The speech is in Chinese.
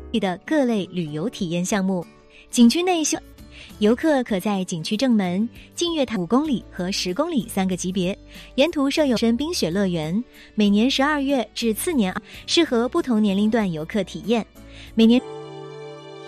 的各类旅游体验项目。景区内游客可在景区正门、净月潭5公里和10公里3个级别，沿途设有深冰雪乐园，每年12月至次年适合不同年龄段游客体验。每年